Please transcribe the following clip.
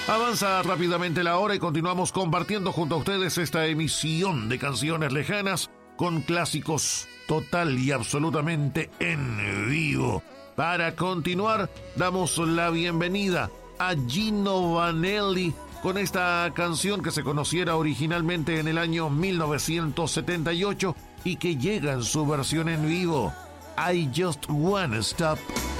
Avanza rápidamente la hora y continuamos compartiendo junto a ustedes esta emisión de canciones lejanas con clásicos total y absolutamente en vivo. Para continuar, damos la bienvenida a Gino Vanelli con esta canción que se conociera originalmente en el año 1978 y que llega en su versión en vivo, I Just Wanna Stop.